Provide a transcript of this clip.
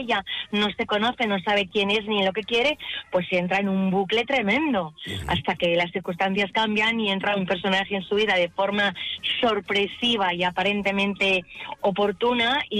ella, no se conoce, no sabe quién es ni lo que quiere, pues entra en un bucle tremendo, hasta que las circunstancias cambian y entra un personaje en su vida de forma sorpresiva y aparentemente oportuna, y